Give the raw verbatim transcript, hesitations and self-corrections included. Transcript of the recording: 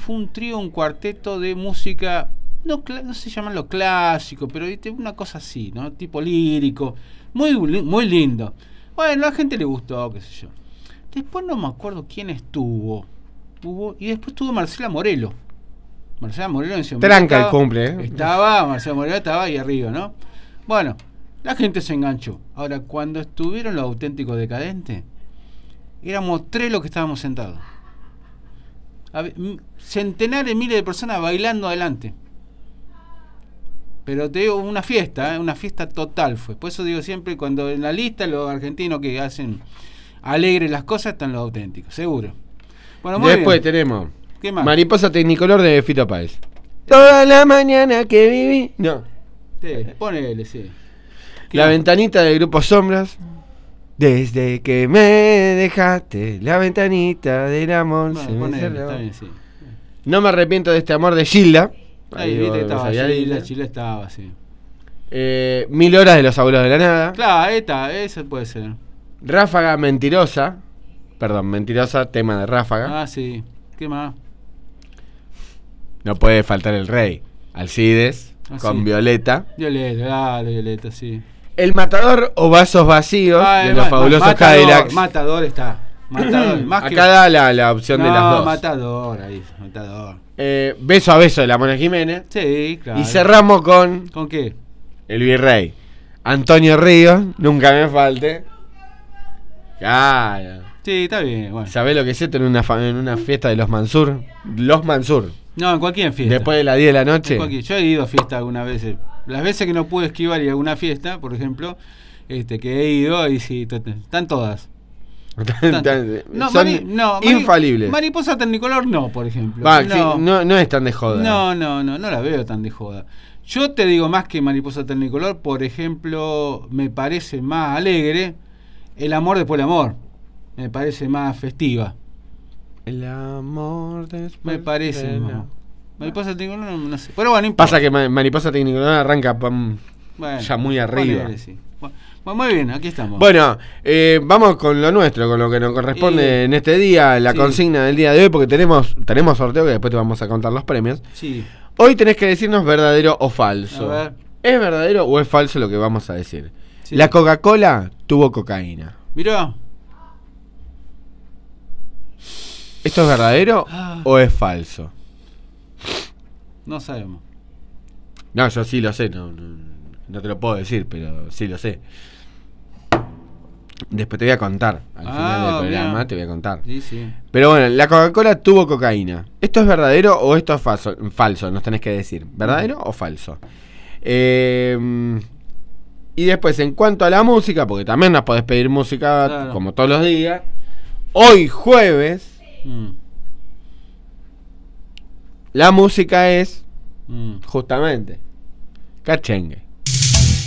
fue un trío, un cuarteto de música, no, no se llaman lo clásico, pero ¿viste? Una cosa así, ¿no? Tipo lírico, muy, muy lindo. Bueno, a la gente le gustó, qué sé yo. Después no me acuerdo quién estuvo. Hubo, y después estuvo Marcela Morelo. Marcela Morelo en ese momento Tranca estaba, el cumple, ¿eh? Estaba, Marcela Morelo estaba ahí arriba, ¿no? Bueno, la gente se enganchó. Ahora, cuando estuvieron los Auténticos Decadentes, éramos tres los que estábamos sentados. Centenares, miles de personas bailando adelante. Pero te digo, una fiesta, ¿eh? Una fiesta total fue. Por eso digo siempre, cuando en la lista los argentinos que hacen alegres las cosas están los Auténticos, seguro. Bueno, muy Después bien. tenemos ¿Qué más? Mariposa Tecnicolor de Fito Páez. Toda la mañana que viví. No. Sí, ponele, sí. La más? ventanita del Grupo Sombras. Desde que me dejaste, la ventanita del amor Bueno, se me ponele, cerró. está bien, sí. No me arrepiento de este amor de Gilda. Ahí, Ahí viste, vos estaba, sabías, sí, Gilda. la Chile estaba, sí. Eh, Mil horas de los abuelos de la nada. Claro, ahí está, eso puede ser. Ráfaga mentirosa. Perdón, mentirosa, tema de Ráfaga. Ah, sí. ¿Qué más? No puede faltar el rey. Alcides, Ah, con sí. Violeta. Violeta, claro, Violeta, sí. El Matador o Vasos Vacíos Ah, de eh, los ma- fabulosos Matador, Cadillacs. Matador está. Matador, más Acá que... da la, la opción no, de las dos. Matador, ahí, Matador. Eh, beso a beso de la Mona Jiménez. Sí, claro. Y cerramos con ¿Con qué? el virrey Antonio Ríos, nunca me falte. Claro. Sí, está bien, bueno. ¿Sabés lo que es esto en una, fa- en una fiesta de los Mansur? Los Mansur. No, en cualquier fiesta. Después de las diez de la noche. En cualquier- Yo he ido a fiesta algunas veces. Las veces que no pude esquivar y a alguna fiesta, por ejemplo, este que he ido, y sí, t- t- están todas. Están- no, Son mari- no, mari- infalibles. Mariposa Tecnicolor no, por ejemplo. Va, no. que no, no es tan de joda. No, no, no, no la veo tan de joda. Yo te digo más que Mariposa Tecnicolor, por ejemplo, me parece más alegre El amor después del amor. Me parece más festiva. El amor después. Me parece de más. la- Mariposa Tecnicolor no, no sé. Pero bueno, no importa. Pasa que Ma- Mariposa Tecnicolor arranca pam, Bueno, ya muy arriba. ponele, sí. Bueno, muy bien, aquí estamos. Bueno, eh, vamos con lo nuestro, con lo que nos corresponde Eh, en este día, la sí. consigna del día de hoy, porque tenemos tenemos sorteo que después te vamos a contar los premios. Sí. Hoy tenés que decirnos verdadero o falso. A ver. ¿Es verdadero o es falso lo que vamos a decir? Sí. La Coca-Cola tuvo cocaína. Mirá. ¿Esto es verdadero Ah. o es falso? No sabemos. No, yo sí lo sé, no, no, no te lo puedo decir, pero sí lo sé. Después te voy a contar. Al Ah, final del programa bien. te voy a contar. Sí, sí. Pero bueno, la Coca-Cola tuvo cocaína. ¿Esto es verdadero o esto es falso? Falso, nos tenés que decir. ¿Verdadero o falso? Eh, y después, en cuanto a la música, porque también nos podés pedir música Claro. como todos los días. Hoy jueves, Mm. la música es Mm. justamente cachengue.